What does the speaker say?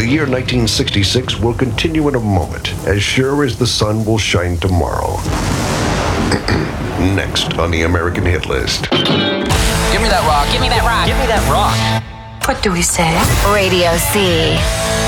year 1966 will continue in a moment, as sure as the sun will shine tomorrow. Next on the American Hit List. Give me that rock. Give me that rock. Give me that rock. What do we say? Radio C.